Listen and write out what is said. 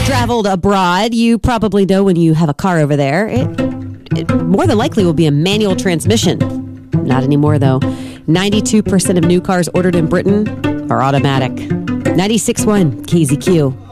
traveled abroad, you probably know when you have a car over there, it more than likely will be a manual transmission. Not anymore, though. 92% of new cars ordered in Britain are automatic. 96.1 KZQ.